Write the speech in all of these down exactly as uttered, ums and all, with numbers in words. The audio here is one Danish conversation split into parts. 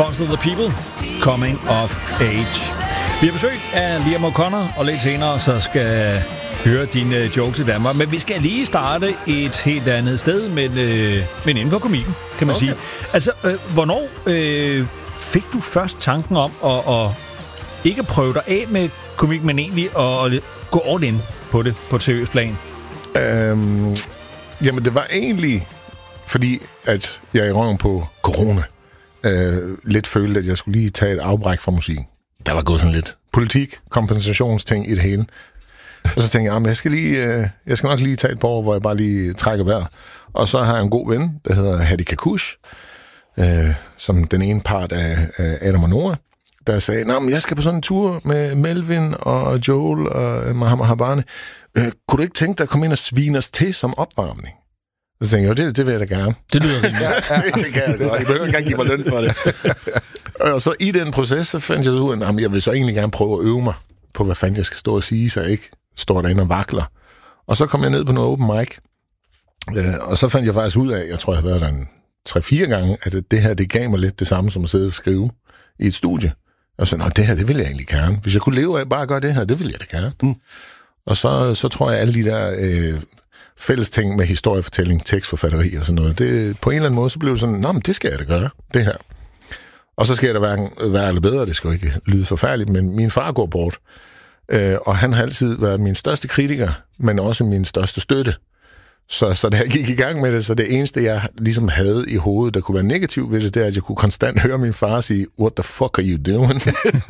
Foster the People, Coming of Age. Vi har besøg af Liam O'Connor, og lidt senere så skal høre dine jokes i Danmark. Men vi skal lige starte et helt andet sted, men, øh, men inden for komikken, kan man okay. sige. Altså, øh, hvornår øh, fik du først tanken om at, at ikke prøve dig af med komik, men egentlig at gå all in på det, på et seriøst plan? Øhm, jamen, det var egentlig, fordi at jeg i røven på corona øh, lidt følte, at jeg skulle lige tage et afbræk fra musikken. Der var gået sådan lidt politik, kompensationsting i det hele. Og så tænkte jeg, jeg skal, lige, øh, jeg skal nok lige tage et par år, hvor jeg bare lige trækker vejret. Og så har jeg en god ven, der hedder Hadi Kakush, øh, som den ene part af, af Adam og Noah, der sagde, men jeg skal på sådan en tur med Melvin og Joel og Mohammed Habane. Øh, kunne du ikke tænke dig at komme ind og svine os til som opvarmning? Så tænkte jeg, jo, det, det vil jeg da gerne. Det lyder rimeligt. Ja, det kan jeg det. Og I behøver ikke engang give mig løn for det. Og så i den proces, så fandt jeg så ud af, at jeg vil så egentlig gerne prøve at øve mig på, hvad fanden jeg skal stå og sige, så jeg ikke står derinde og vakler. Og så kom jeg ned på noget open mic. Og så fandt jeg faktisk ud af, jeg tror, jeg har været der en tre-fire gange, at det her, det gav mig lidt det samme, som at sidde og skrive i et studie. Og så, nå, det her, det vil jeg egentlig gerne. Hvis jeg kunne leve af bare at gøre det her, det vil jeg da gerne. Mm. Og så, så tror jeg, at alle de der øh, fælles ting med historiefortælling, tekstforfatteri og sådan noget, det, på en eller anden måde, så blev det sådan, nå, men det skal jeg da gøre, det her. Og så skal jeg da hverken være eller bedre, det skal jo ikke lyde forfærdeligt, men min far går bort, øh, og han har altid været min største kritiker, men også min største støtte. Så, så da jeg gik i gang med det, så det eneste, jeg ligesom havde i hovedet, der kunne være negativt ved det, det er, at jeg kunne konstant høre min far sige, what the fuck are you doing?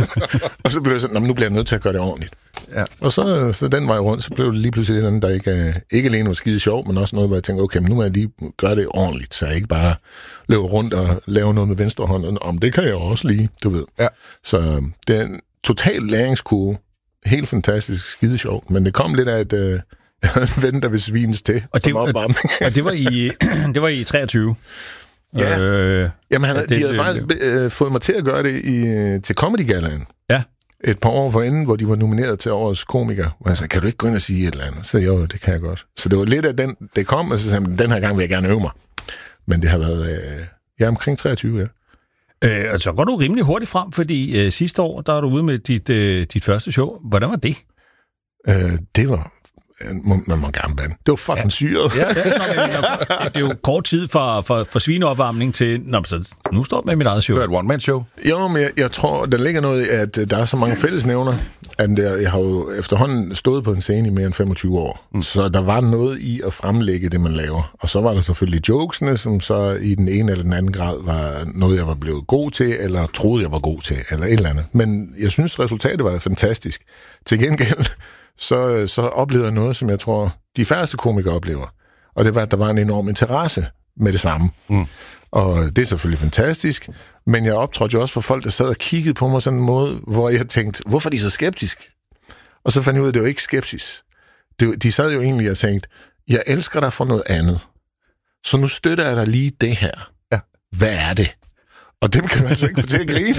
Og så blev jeg sådan, nu bliver jeg nødt til at gøre det ordentligt. Ja. Og så, så den vej rundt, så blev det lige pludselig noget, der ikke, ikke alene var skide sjov, men også noget, hvor jeg tænkte, okay, men nu må jeg lige gøre det ordentligt, så jeg ikke bare løber rundt og laver noget med venstre hånd. Om det kan jeg også lige, du ved. Ja. Så det er en total læringskurve. Helt fantastisk, skide sjov. Men det kom lidt af et... Øh, jeg havde en ven, der vil svines til. Og det, og, og det var i det var i treogtyve. Ja. Øh, Jamen, han, det, de havde det, faktisk det. Øh, fået mig til at gøre det i, til Comedy Gallaen. Ja. Et par år forinden, hvor de var nomineret til årets komiker. Og jeg sagde, kan du ikke gå ind og sige et eller andet? Så jo, det kan jeg godt. Så det var lidt af den, det kom, og så sagde jeg, den her gang vil jeg gerne øve mig. Men det har været, øh, ja, omkring treogtyve, ja. Øh, og så går du rimelig hurtigt frem, fordi øh, sidste år, der var du ude med dit, øh, dit første show. Hvordan var det? Øh, det var... Man må gerne bande. Det var fucking ja. syret. Ja, ja, det er jo kort tid fra, fra, fra svineopvarmning til, nå, så nu står jeg med mit eget show. Det er et one-man-show. Jo, men jeg, jeg tror, der ligger noget i, at der er så mange fællesnævner, at der, jeg har jo efterhånden stået på en scene i mere end femogtyve år. Mm. Så der var noget i at fremlægge det, man laver. Og så var der selvfølgelig jokesene, som så i den ene eller den anden grad var noget, jeg var blevet god til, eller troede, jeg var god til, eller et eller andet. Men jeg synes, resultatet var fantastisk. Til gengæld Så, så oplevede jeg noget, som jeg tror, de færreste komikere oplever. Og det var, at der var en enorm interesse med det samme. Mm. Og det er selvfølgelig fantastisk, men jeg optrådte jo også for folk, der sad og kiggede på mig sådan en måde, hvor jeg tænkte, hvorfor er de så skeptisk? Og så fandt jeg ud af, at det var ikke skepsis. Det, de sad jo egentlig og tænkte, jeg elsker dig for noget andet. Så nu støtter jeg dig lige det her. Ja. Hvad er det? Og dem kan man altså ikke få til at grine.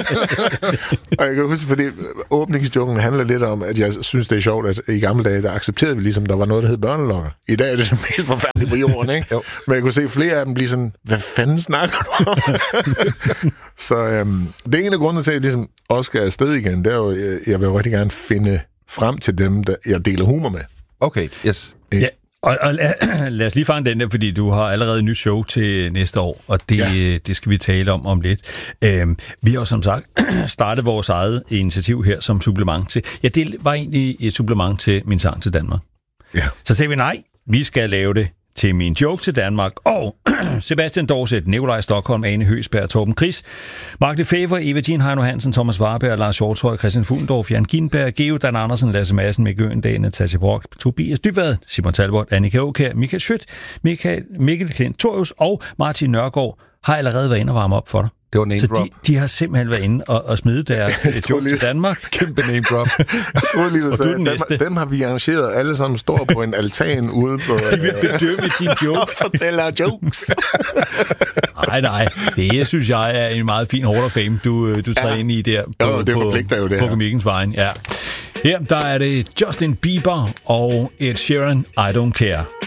Og jeg kan huske, fordi åbningsjoken handler lidt om, at jeg synes, det er sjovt, at i gamle dage, der accepterede vi ligesom, der var noget, der hed børnelokker. I dag er det det mest forfærdelige på jorden, ikke? Jo. Men jeg kunne se flere af dem blive sådan, hvad fanden snakker du om? Så øhm, det er en af grundene til, at jeg ligesom også skal afsted igen, det er jo, jeg, jeg vil jo rigtig gerne finde frem til dem, der jeg deler humor med. Okay, yes. Ja. Og, og lad, lad os lige fange den der, fordi du har allerede et nyt show til næste år, og det, ja. det skal vi tale om om lidt. Øhm, vi har jo som sagt startet vores eget initiativ her som supplement til... Ja, det var egentlig et supplement til Min Sang til Danmark. Ja. Så sagde vi nej, vi skal lave det til Min Joke til Danmark, og Sebastian Dorset, Nikolaj Stockholm, Ane Høgsberg, Torben Chris, Mark Lefebvre, Eva Jean Heino Hansen, Thomas Warberg, Lars Hjortshøj, Christian Fuglendorf, Jan Ginberg, Geo Dan Andersen, Lasse Madsen, Mikke Øendal, Natasja Brock, Tobias Dybvad, Simon Talbot, Annika Aukjær, Michael Schødt, Michael, Mikkel Klintorius og Martin Nørgaard har allerede været inde og varme op for dig. Det var name så drop. de, de har simpelthen været inde og, og smide deres joke til Danmark. Kæmpe name drop. Jeg troede lige, du sagde, dem, dem har vi arrangeret. Alle sammen står på en altan ude på... De vil bedømme din joke. Fortæller jokes. Nej, nej. Det synes jeg er en meget fin Hall of Fame, du, du træder ja. ind i der på, jo, det forpligter jo det på komikkens vejen. Ja. Her der er det Justin Bieber og Ed Sheeran, I Don't Care.